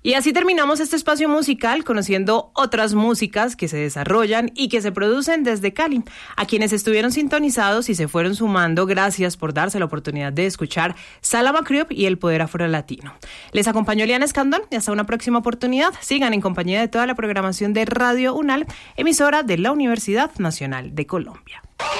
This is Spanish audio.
Y así terminamos este espacio musical conociendo otras músicas que se desarrollan y que se producen desde Cali. A quienes estuvieron sintonizados y se fueron sumando, gracias por darse la oportunidad de escuchar Salama Creop y el Poder Afrolatino. Les acompañó Liana Escandón y hasta una próxima oportunidad. Sigan en compañía de toda la programación de Radio UNAL, emisora de la Universidad Nacional de Colombia.